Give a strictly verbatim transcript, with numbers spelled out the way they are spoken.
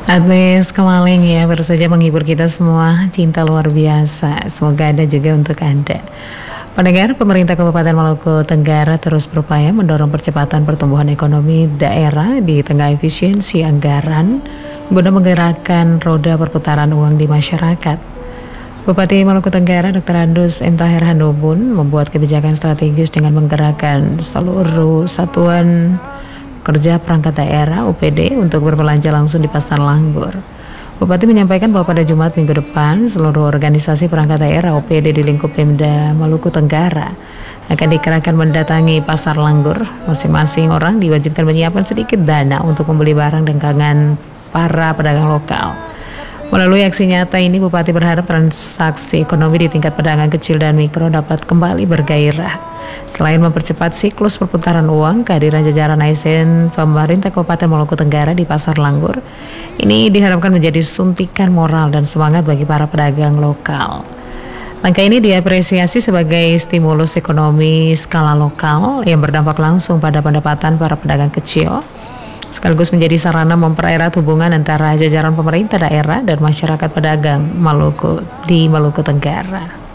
Agnes Kemaling ya, baru saja menghibur kita semua. Cinta luar biasa. Semoga ada juga untuk Anda. Pendengar, pemerintah Kabupaten Maluku Tenggara terus berupaya mendorong percepatan pertumbuhan ekonomi daerah di tengah efisiensi anggaran guna menggerakkan roda perputaran uang di masyarakat. Bupati Maluku Tenggara dokter Andus M. Tahir Handobun membuat kebijakan strategis dengan menggerakkan seluruh satuan kerja perangkat daerah U P D untuk berbelanja langsung di Pasar Langgur. Bupati menyampaikan bahwa pada Jumat minggu depan seluruh organisasi perangkat daerah U P D di lingkup Pemda Maluku Tenggara akan dikerahkan mendatangi Pasar Langgur. Masing-masing orang diwajibkan menyiapkan sedikit dana untuk membeli barang dagangan para pedagang lokal. Melalui aksi nyata ini, Bupati berharap transaksi ekonomi di tingkat pedagang kecil dan mikro dapat kembali bergairah. Selain mempercepat siklus perputaran uang, kehadiran jajaran A S N pemerintah Kabupaten Maluku Tenggara di Pasar Langgur ini diharapkan menjadi suntikan moral dan semangat bagi para pedagang lokal. Langkah ini diapresiasi sebagai stimulus ekonomi skala lokal yang berdampak langsung pada pendapatan para pedagang kecil, sekaligus menjadi sarana mempererat hubungan antara jajaran pemerintah daerah dan masyarakat pedagang Maluku di Maluku Tenggara.